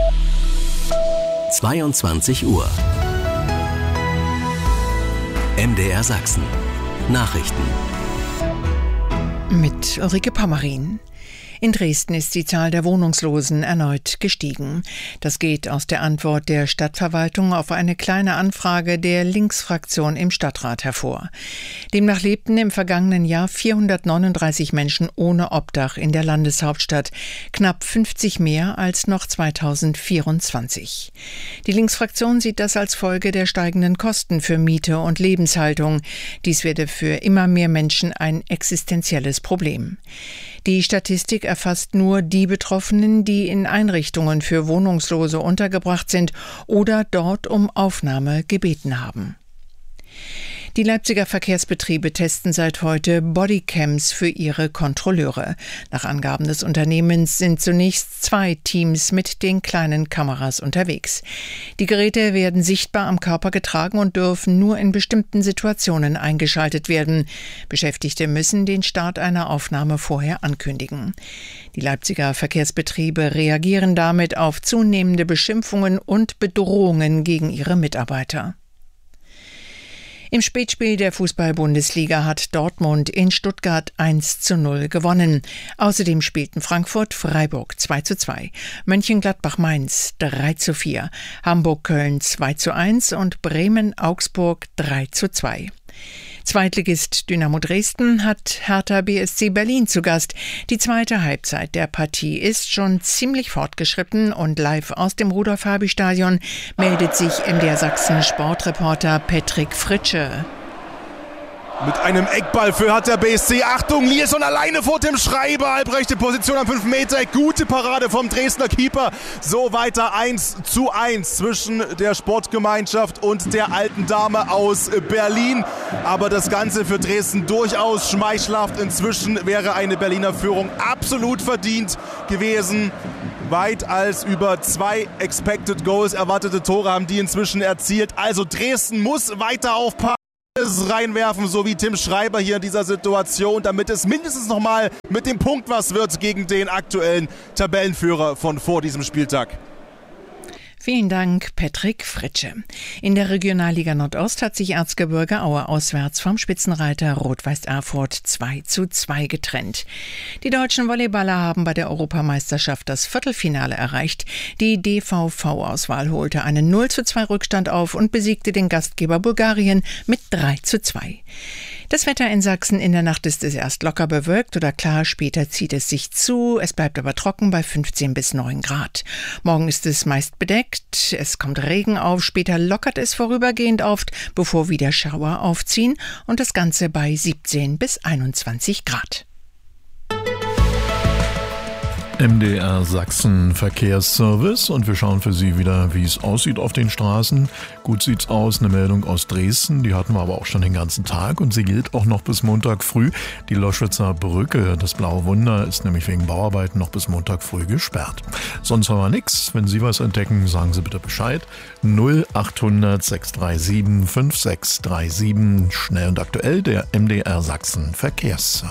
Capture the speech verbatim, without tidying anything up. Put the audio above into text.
zweiundzwanzig Uhr. M D R Sachsen. Nachrichten. Mit Ulrike Pommerin. In Dresden ist die Zahl der Wohnungslosen erneut gestiegen. Das geht aus der Antwort der Stadtverwaltung auf eine kleine Anfrage der Linksfraktion im Stadtrat hervor. Demnach lebten im vergangenen Jahr vierhundertneununddreißig Menschen ohne Obdach in der Landeshauptstadt, knapp fünfzig mehr als noch zweitausendvierundzwanzig. Die Linksfraktion sieht das als Folge der steigenden Kosten für Miete und Lebenshaltung. Dies werde für immer mehr Menschen ein existenzielles Problem. Die Statistik erfasst nur die Betroffenen, die in Einrichtungen für Wohnungslose untergebracht sind oder dort um Aufnahme gebeten haben. Die Leipziger Verkehrsbetriebe testen seit heute Bodycams für ihre Kontrolleure. Nach Angaben des Unternehmens sind zunächst zwei Teams mit den kleinen Kameras unterwegs. Die Geräte werden sichtbar am Körper getragen und dürfen nur in bestimmten Situationen eingeschaltet werden. Beschäftigte müssen den Start einer Aufnahme vorher ankündigen. Die Leipziger Verkehrsbetriebe reagieren damit auf zunehmende Beschimpfungen und Bedrohungen gegen ihre Mitarbeiter. Im Spätspiel der Fußball-Bundesliga hat Dortmund in Stuttgart eins zu null gewonnen. Außerdem spielten Frankfurt-Freiburg zwei zu zwei, Mönchengladbach-Mainz drei zu vier, Hamburg-Köln zwei zu eins und Bremen-Augsburg drei zu zwei. Zweitligist Dynamo Dresden hat Hertha B S C Berlin zu Gast. Die zweite Halbzeit der Partie ist schon ziemlich fortgeschritten und live aus dem Rudolf-Habich-Stadion meldet sich M D R Sachsen Sportreporter Patrick Fritsche. Mit einem Eckball für Hertha B S C. Achtung, Lierson alleine vor dem Schreiber. Halbrechte Position am fünf Meter. Gute Parade vom Dresdner Keeper. So weiter eins zu eins zwischen der Sportgemeinschaft und der alten Dame aus Berlin. Aber das Ganze für Dresden durchaus schmeichelhaft. Inzwischen wäre eine Berliner Führung absolut verdient gewesen. Weit als über zwei Expected Goals erwartete Tore haben die inzwischen erzielt. Also Dresden muss weiter aufpassen. Reinwerfen, so wie Tim Schreiber hier in dieser Situation, damit es mindestens nochmal mit dem Punkt was wird gegen den aktuellen Tabellenführer von vor diesem Spieltag. Vielen Dank, Patrick Fritsche. In der Regionalliga Nordost hat sich Erzgebirge Aue auswärts vom Spitzenreiter Rot-Weiß Erfurt zwei zu zwei getrennt. Die deutschen Volleyballer haben bei der Europameisterschaft das Viertelfinale erreicht. Die D V V-Auswahl holte einen null zu zwei Rückstand auf und besiegte den Gastgeber Bulgarien mit drei zu zwei. Das Wetter in Sachsen: in der Nacht ist es erst locker bewölkt oder klar, später zieht es sich zu. Es bleibt aber trocken bei fünfzehn bis neun Grad. Morgen ist es meist bedeckt, es kommt Regen auf, später lockert es vorübergehend oft, bevor wieder Schauer aufziehen und das Ganze bei siebzehn bis einundzwanzig Grad. M D R Sachsen Verkehrsservice und wir schauen für Sie wieder, wie es aussieht auf den Straßen. Gut sieht's aus, eine Meldung aus Dresden, die hatten wir aber auch schon den ganzen Tag und sie gilt auch noch bis Montag früh. Die Loschwitzer Brücke, das Blaue Wunder, ist nämlich wegen Bauarbeiten noch bis Montag früh gesperrt. Sonst haben wir nichts. Wenn Sie was entdecken, sagen Sie bitte Bescheid. null achthundert sechs drei sieben fünf sechs drei sieben, schnell und aktuell, der M D R Sachsen Verkehrsservice.